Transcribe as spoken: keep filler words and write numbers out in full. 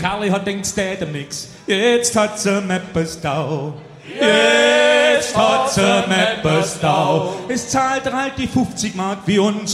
Kerli hat denkt, es tät ihm nix. Jetzt hat sie Meppes da. Jetzt hat sie Meppes da. Es zahlt er halt die fünfzig Mark wie uns